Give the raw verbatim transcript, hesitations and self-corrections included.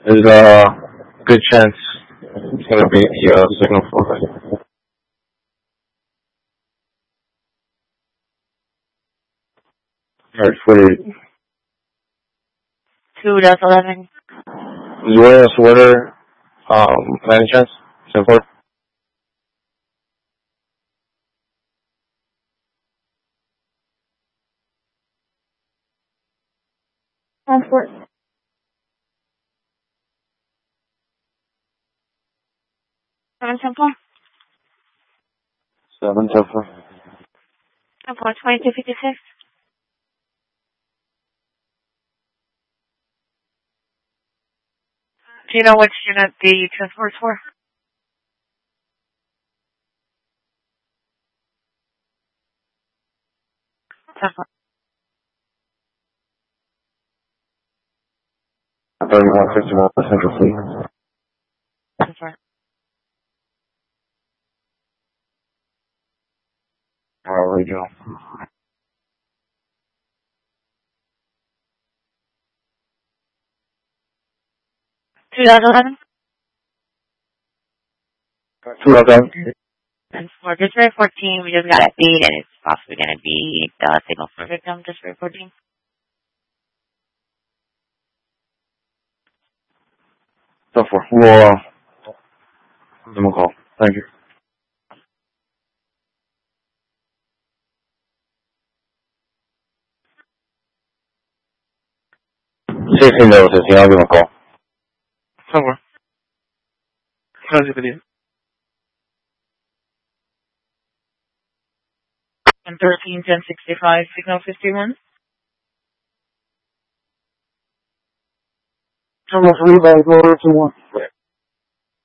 There's a good chance it's going to be the uh, signal for it. Alright, forty-eight. Two, that's eleven. You wearing a sweater, um, by any chance? Simple. Transport. Seven Temple. Seven, Temple. Temple twenty-two fifty-six. Do you know which unit the transport's for? Temple. thirty-one fifty-one, Central Fleet. Temple. Alright, regional. Two, that's eleven. Two, eleven. And for District fourteen, we just got a feed, and it's possibly going to be the signal for victim, District fourteen. So for, we'll, uh, give them a call. Thank you. sixteen notices, yeah, I'll give them a call. Somewhere. How's your video? And thirteen, ten sixty-five, signal fifty-one. Almost read by over to one.